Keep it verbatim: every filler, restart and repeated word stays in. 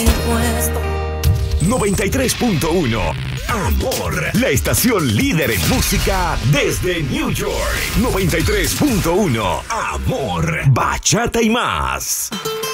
noventa y tres punto uno Amor, la estación líder en música desde New York. noventa y tres punto uno Amor, bachata y más.